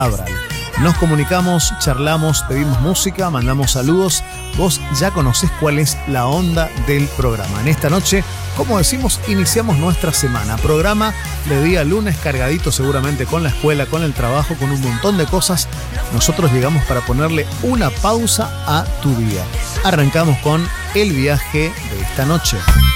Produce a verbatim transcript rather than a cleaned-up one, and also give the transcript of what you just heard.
Abral. Nos comunicamos, charlamos, pedimos música, mandamos saludos. Vos ya conocés cuál es la onda del programa. En esta noche, como decimos, iniciamos nuestra semana. Programa de día lunes cargadito seguramente con la escuela, con el trabajo, con un montón de cosas. Nosotros llegamos para ponerle una pausa a tu día. Arrancamos con el viaje de esta noche.